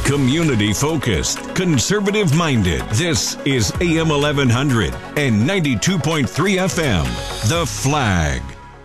Community-focused, conservative-minded. This is AM 1100 and 92.3 FM. The Flag.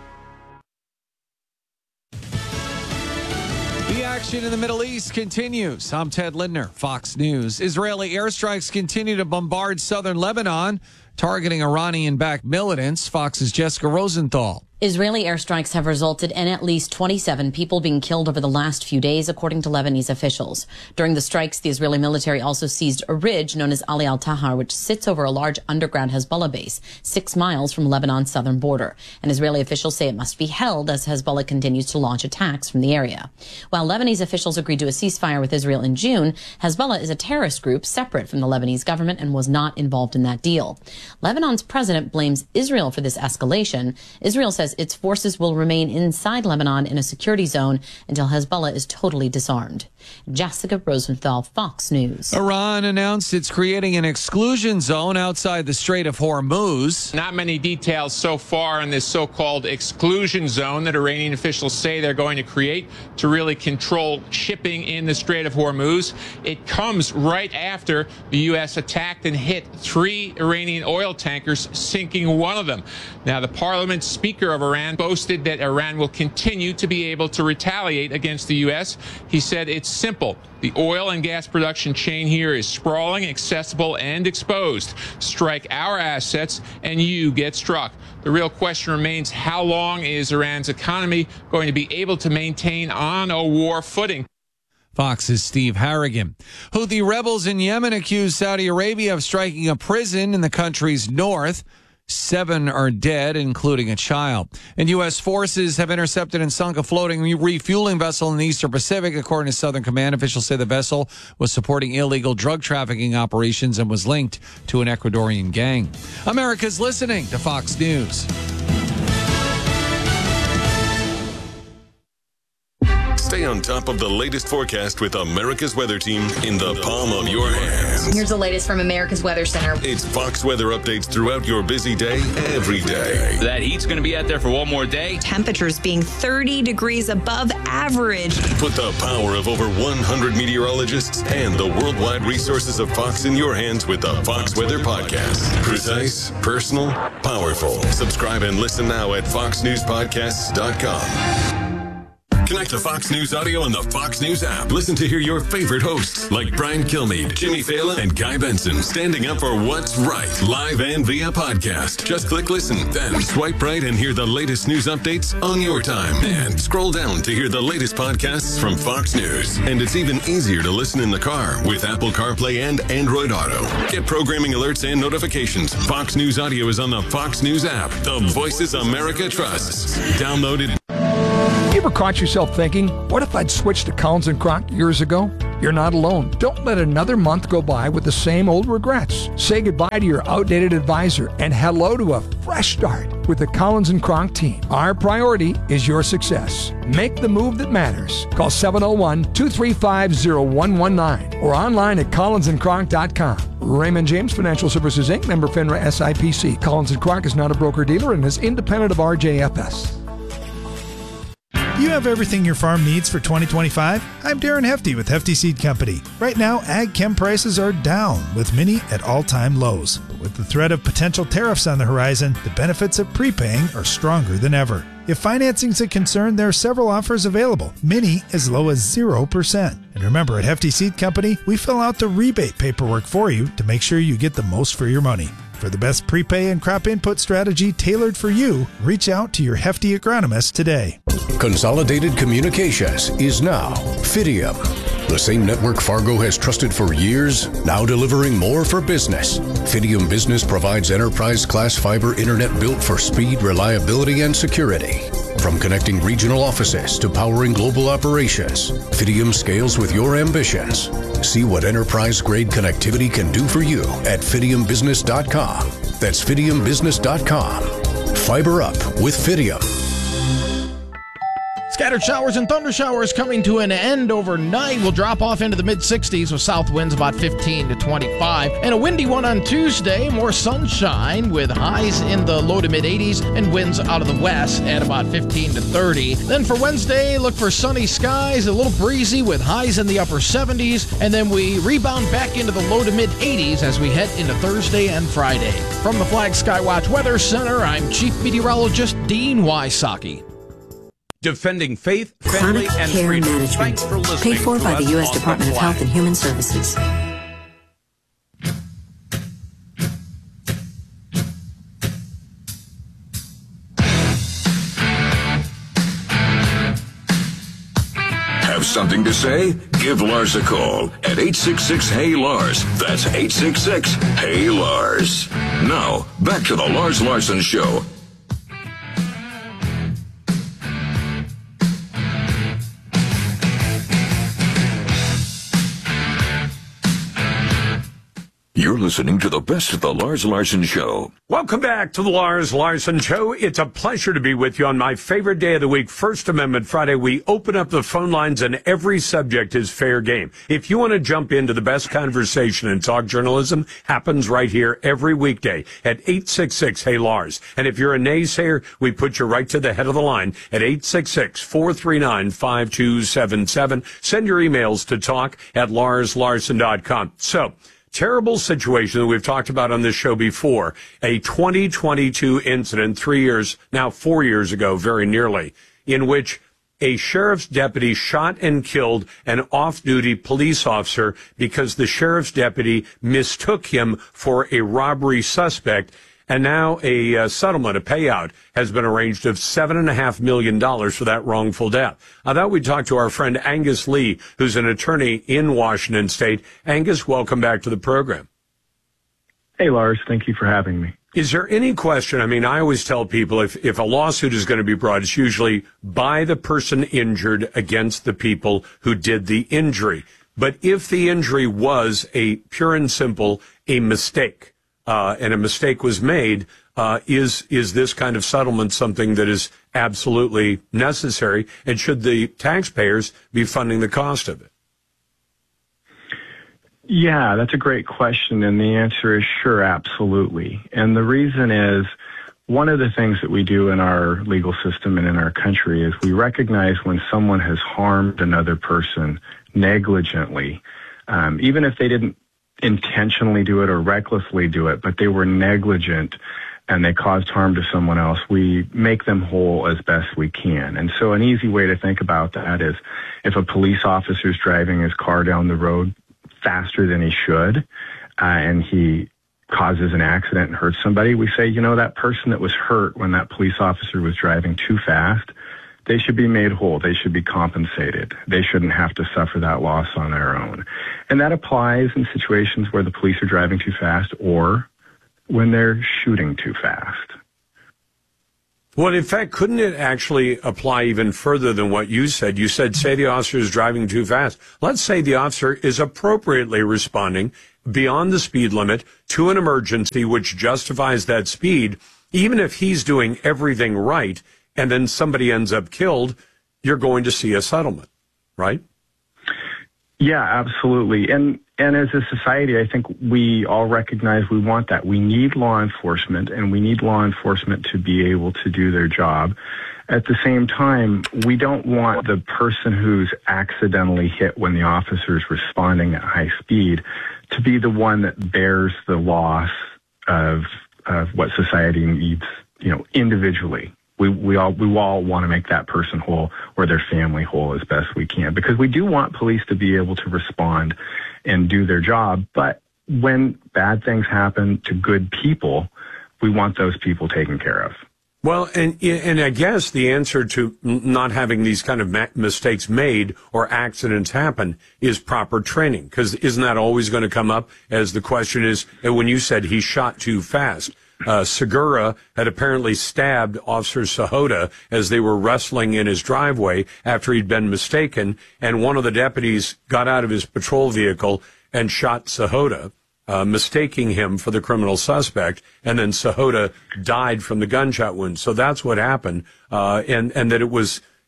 The action in the Middle East continues. I'm Ted Lindner, Fox News. Israeli airstrikes continue to bombard southern Lebanon, targeting Iranian-backed militants. Fox's Jessica Rosenthal. Israeli airstrikes have resulted in at least 27 people being killed over the last few days, according to Lebanese officials. During the strikes, the Israeli military also seized a ridge known as Ali al-Tahar, which sits over a large underground Hezbollah base 6 miles from Lebanon's southern border. And Israeli officials say it must be held as Hezbollah continues to launch attacks from the area. While Lebanese officials agreed to a ceasefire with Israel in June, Hezbollah is a terrorist group separate from the Lebanese government and was not involved in that deal. Lebanon's president blames Israel for this escalation. Israel says its forces will remain inside Lebanon in a security zone until Hezbollah is totally disarmed. Jessica Rosenthal, Fox News. Iran announced it's creating an exclusion zone outside the Strait of Hormuz. Not many details so far on this so-called exclusion zone that Iranian officials say they're going to create to really control shipping in the Strait of Hormuz. It comes right after the U.S. attacked and hit 3 Iranian oil tankers, sinking one of them. Now, the parliament speaker of Iran boasted that Iran will continue to be able to retaliate against the U.S. He said it's simple. The oil and gas production chain here is sprawling, accessible, and exposed. Strike our assets, and you get struck. The real question remains, how long is Iran's economy going to be able to maintain on a war footing? Fox's Steve Harrigan. Houthi rebels in Yemen accuse Saudi Arabia of striking a prison in the country's north. 7 are dead, including a child. And U.S. forces have intercepted and sunk a floating refueling vessel in the Eastern Pacific, according to Southern Command. Officials say the vessel was supporting illegal drug trafficking operations and was linked to an Ecuadorian gang. America's listening to Fox News. Stay on top of the latest forecast with America's Weather Team in the palm of your hands. Here's the latest from America's Weather Center. It's Fox weather updates throughout your busy day, every day. That heat's going to be out there for one more day. Temperatures being 30 degrees above average. Put the power of over 100 meteorologists and the worldwide resources of Fox in your hands with the Fox Weather Podcast. Precise, personal, powerful. Subscribe and listen now at foxnewspodcasts.com. Connect to Fox News Audio on the Fox News app. Listen to hear your favorite hosts like Brian Kilmeade, Jimmy Fallon, and Guy Benson standing up for what's right, live and via podcast. Just click listen, then swipe right and hear the latest news updates on your time. And scroll down to hear the latest podcasts from Fox News. And it's even easier to listen in the car with Apple CarPlay and Android Auto. Get programming alerts and notifications. Fox News Audio is on the Fox News app. The voices America trusts. Download it. You ever caught yourself thinking, what if I'd switched to Collins & Kronk years ago? You're not alone. Don't let another month go by with the same old regrets. Say goodbye to your outdated advisor and hello to a fresh start with the Collins & Kronk team. Our priority is your success. Make the move that matters. Call 701-235-0119 or online at collinsandkronk.com. Raymond James Financial Services, Inc., member FINRA SIPC. Collins & Kronk is not a broker-dealer and is independent of RJFS. You have everything your farm needs for 2025? I'm Darren Hefty with Hefty Seed Company. Right now, ag chem prices are down, with many at all-time lows. But with the threat of potential tariffs on the horizon, the benefits of prepaying are stronger than ever. If financing's a concern, there are several offers available, many as low as 0%. And remember, at Hefty Seed Company, we fill out the rebate paperwork for you to make sure you get the most for your money. For the best prepay and crop input strategy tailored for you, reach out to your Hefty agronomist today. Consolidated Communications is now Fidium. The same network Fargo has trusted for years, now delivering more for business. Fidium Business provides enterprise-class fiber internet built for speed, reliability, and security. From connecting regional offices to powering global operations, Fidium scales with your ambitions. See what enterprise-grade connectivity can do for you at fidiumbusiness.com. That's fidiumbusiness.com. Fiber up with Fidium. Scattered showers and thunder showers coming to an end overnight. We'll drop off into the mid-60s with south winds about 15 to 25. And a windy one on Tuesday. More sunshine with highs in the low to mid-80s and winds out of the west at about 15 to 30. Then for Wednesday, look for sunny skies, a little breezy with highs in the upper 70s. And then we rebound back into the low to mid-80s as we head into Thursday and Friday. From the Flag Skywatch Weather Center, I'm Chief Meteorologist Dean Wysocki. Defending faith, family, Chronic and Care freedom. Management, Thanks for listening paid for to by us the U.S. on Department of Health and Human Services. Have something to say? Give Lars a call at 866-HEY-LARS. That's 866-HEY-LARS. Now, back to the Lars Larson Show. You're listening to the best of the Lars Larson Show. Welcome back to the Lars Larson Show. It's a pleasure to be with you on my favorite day of the week, First Amendment Friday. We open up the phone lines and every subject is fair game. If you want to jump into the best conversation in talk journalism, happens right here every weekday at 866-HEY-LARS. And if you're a naysayer, we put you right to the head of the line at 866-439-5277. Send your emails to talk@larslarson.com. So, terrible situation that we've talked about on this show before. A 2022 incident 4 years ago, very nearly, in which a sheriff's deputy shot and killed an off-duty police officer because the sheriff's deputy mistook him for a robbery suspect. And now a settlement, a payout, has been arranged of $7.5 million for that wrongful death. I thought we'd talk to our friend Angus Lee, who's an attorney in Washington State. Angus, welcome back to the program. Hey, Lars. Thank you for having me. Is there any question? I mean, I always tell people if a lawsuit is going to be brought, it's usually by the person injured against the people who did the injury. But if the injury was a pure and simple, a mistake, and a mistake was made, is this kind of settlement something that is absolutely necessary? And should the taxpayers be funding the cost of it? Yeah, that's a great question. And the answer is sure, absolutely. And the reason is one of the things that we do in our legal system and in our country is we recognize when someone has harmed another person negligently, even if they didn't intentionally do it or recklessly do it, but they were negligent and they caused harm to someone else, we make them whole as best we can. And so an easy way to think about that is if a police officer is driving his car down the road faster than he should, and he causes an accident and hurts somebody, we say, that person that was hurt when that police officer was driving too fast, they should be made whole. They should be compensated. They shouldn't have to suffer that loss on their own. And that applies in situations where the police are driving too fast or when they're shooting too fast. Well, in fact, couldn't it actually apply even further than what you said? You said, say the officer is driving too fast. Let's say the officer is appropriately responding beyond the speed limit to an emergency which justifies that speed. Even if he's doing everything right, and then somebody ends up killed, you're going to see a settlement, right? Yeah, absolutely. And as a society, I think we all recognize we want that. We need law enforcement, and we need law enforcement to be able to do their job. At the same time, we don't want the person who's accidentally hit when the officer is responding at high speed to be the one that bears the loss of what society needs, individually. We all want to make that person whole or their family whole as best we can, because we do want police to be able to respond and do their job. But when bad things happen to good people, we want those people taken care of. Well, and I guess the answer to not having these kind of mistakes made or accidents happen is proper training, because isn't that always going to come up as the question is, when you said he shot too fast? Segura had apparently stabbed Officer Sahota as they were wrestling in his driveway after he'd been mistaken, and one of the deputies got out of his patrol vehicle and shot Sahota, mistaking him for the criminal suspect, and then Sahota died from the gunshot wound. So that's what happened, and that it was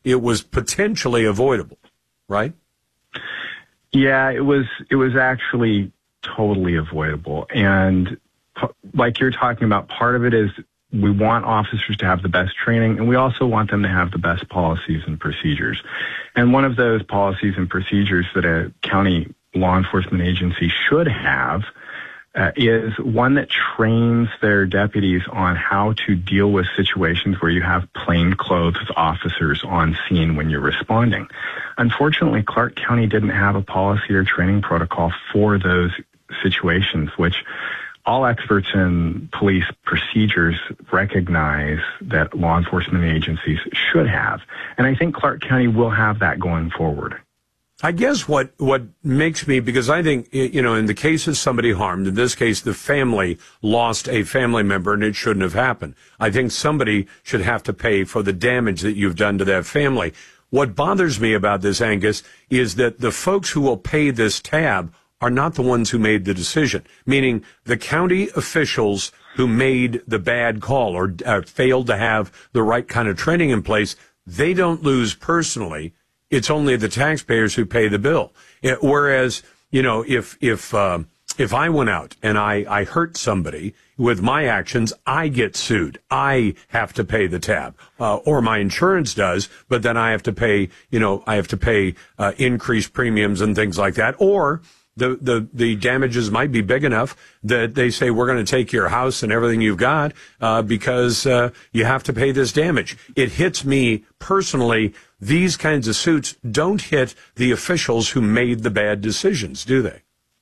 it was potentially avoidable, right? Yeah, it was actually totally avoidable. And like you're talking about, part of it is we want officers to have the best training, and we also want them to have the best policies and procedures. And one of those policies and procedures that a county law enforcement agency should have is one that trains their deputies on how to deal with situations where you have plainclothes officers on scene when you're responding. Unfortunately, Clark County didn't have a policy or training protocol for those situations, which all experts in police procedures recognize that law enforcement agencies should have. And I think Clark County will have that going forward. I guess what makes me, because I think, in the case of somebody harmed, in this case, the family lost a family member and it shouldn't have happened. I think somebody should have to pay for the damage that you've done to that family. What bothers me about this, Angus, is that the folks who will pay this tab are not the ones who made the decision, meaning the county officials who made the bad call or failed to have the right kind of training in place. They don't lose personally. It's only the taxpayers who pay the bill. Whereas, if I went out and I hurt somebody with my actions, I get sued. I have to pay the tab, or my insurance does, but then I have to pay, increased premiums and things like that. Or the damages might be big enough that they say, we're going to take your house and everything you've got, because you have to pay this damage. It hits me personally. These kinds of suits don't hit the officials who made the bad decisions, do they?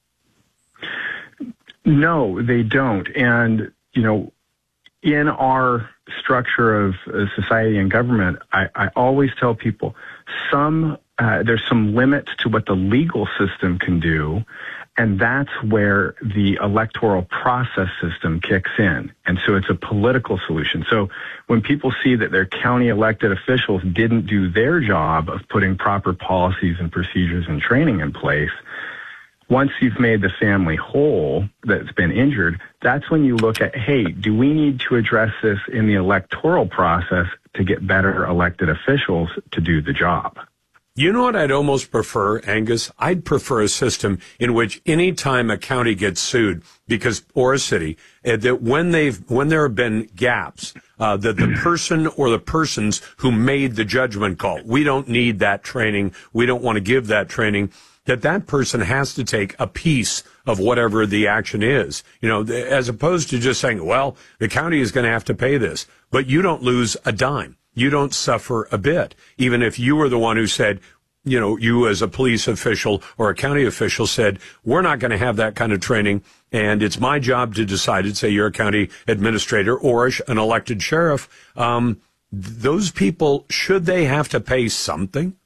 No, they don't. And, in our structure of society and government, I always tell people there's some limits to what the legal system can do, and that's where the electoral process system kicks in. And so it's a political solution. So when people see that their county elected officials didn't do their job of putting proper policies and procedures and training in place, once you've made the family whole that's been injured, that's when you look at, hey, do we need to address this in the electoral process to get better elected officials to do the job? You know what I'd almost prefer, Angus? I'd prefer a system in which any time a county gets sued or a city, that when there have been gaps, that the person or the persons who made the judgment call, we don't need that training, we don't want to give that training, that person has to take a piece of whatever the action is, as opposed to just saying, well, the county is going to have to pay this, but you don't lose a dime. You don't suffer a bit. Even if you were the one who said, you as a police official or a county official said, we're not going to have that kind of training, and it's my job to decide it. Say you're a county administrator or an elected sheriff. Those people, should they have to pay something?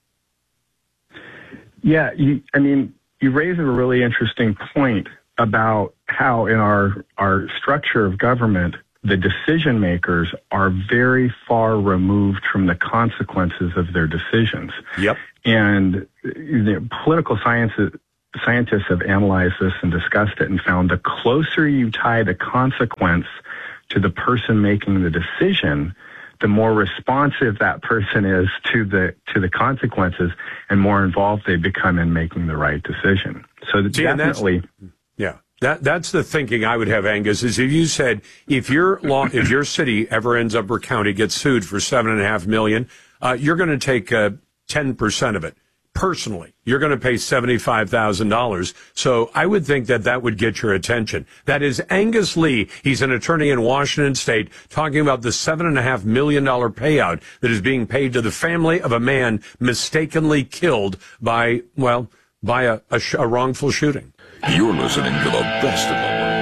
Yeah, you raise a really interesting point about how in our structure of government, the decision makers are very far removed from the consequences of their decisions. Yep. And political scientists have analyzed this and discussed it and found the closer you tie the consequence to the person making the decision, the more responsive that person is to the consequences and more involved they become in making the right decision. So definitely. That's the thinking I would have, Angus, is if you said, if your city ever ends up or county gets sued for $7.5 million, you're going to take 10% of it. Personally, you're going to pay $75,000. So I would think that would get your attention. That is Angus Lee. He's an attorney in Washington State talking about the $7.5 million payout that is being paid to the family of a man mistakenly killed by a wrongful shooting. You're listening to the best of the